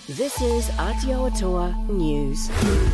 This is Aotearoa News.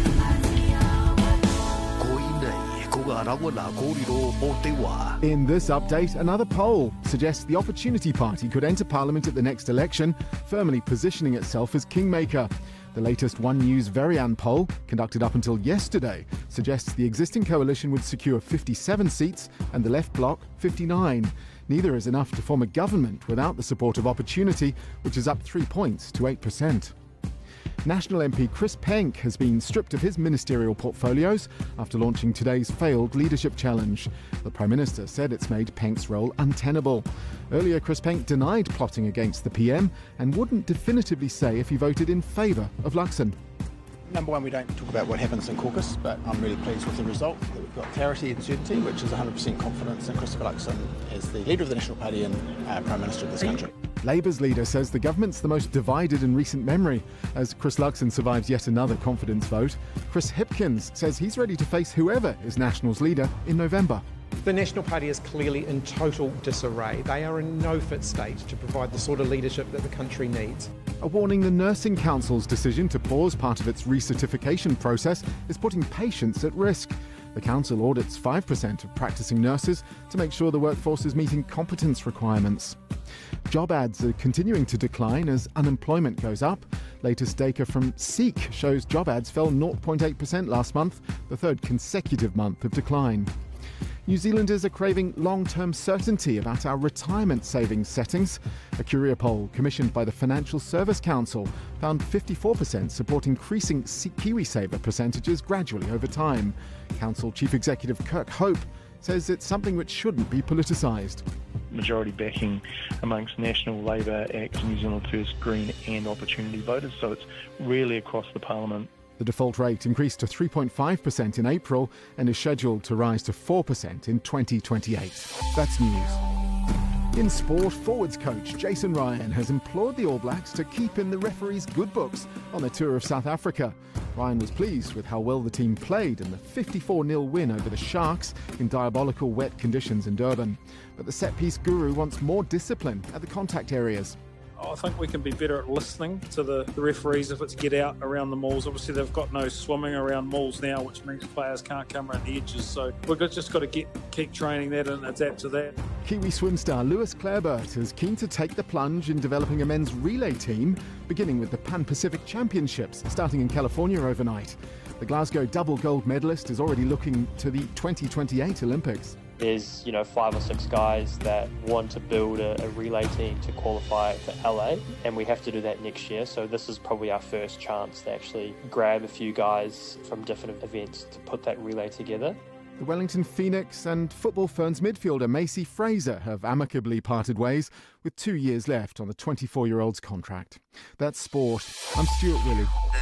In this update, another poll suggests the Opportunity Party could enter Parliament at the next election, firmly positioning itself as kingmaker. The latest One News Verian poll, conducted up until yesterday, suggests the existing coalition would secure 57 seats and the Left Bloc 59. Neither is enough to form a government without the support of Opportunity, which is up 3 points to 8%. National MP Chris Penk has been stripped of his ministerial portfolios after launching today's failed leadership challenge. The Prime Minister said it's made Penk's role untenable. Earlier, Chris Penk denied plotting against the PM and wouldn't definitively say if he voted in favour of Luxon. Number one, we don't talk about what happens in caucus, but I'm really pleased with the result. We've got clarity and certainty, which is 100% confidence in Christopher Luxon as the leader of the National Party and Prime Minister of this country. Labour's leader says the government's the most divided in recent memory as Chris Luxon survives yet another confidence vote. Chris Hipkins says he's ready to face whoever is National's leader in November. The National Party is clearly in total disarray. They are in no fit state to provide the sort of leadership that the country needs. A warning the Nursing Council's decision to pause part of its recertification process is putting patients at risk. The council audits 5% of practising nurses to make sure the workforce is meeting competence requirements. Job ads are continuing to decline as unemployment goes up. Latest data from Seek shows job ads fell 0.8% last month, the third consecutive month of decline. New Zealanders are craving long-term certainty about our retirement savings settings. A Curia poll commissioned by the Financial Service Council found 54% support increasing KiwiSaver percentages gradually over time. Council Chief Executive Kirk Hope says it's something which shouldn't be politicised. Majority backing amongst National, Labour, ACT, New Zealand First, Green and Opportunity voters, so it's really across the Parliament. The default rate increased to 3.5% in April and is scheduled to rise to 4% in 2028. That's news. In sport, forwards coach Jason Ryan has implored the All Blacks to keep in the referees' good books on their tour of South Africa. Ryan was pleased with how well the team played in the 54-0 win over the Sharks in diabolical wet conditions in Durban. But the set-piece guru wants more discipline at the contact areas. I think we can be better at listening to the referees if it's get out around the mauls. Obviously, they've got no swimming around mauls now, which means players can't come around the edges. So we've just got to keep training that and adapt to that. Kiwi swim star Lewis Clareburt is keen to take the plunge in developing a men's relay team, beginning with the Pan-Pacific Championships starting in California overnight. The Glasgow double gold medalist is already looking to the 2028 Olympics. There's 5 or 6 guys that want to build a relay team to qualify for LA, and we have to do that next year. So this is probably our first chance to actually grab a few guys from different events to put that relay together. The Wellington Phoenix and Football Ferns midfielder Macy Fraser have amicably parted ways with 2 years left on the 24-year-old's contract. That's sport. I'm Stuart Willey.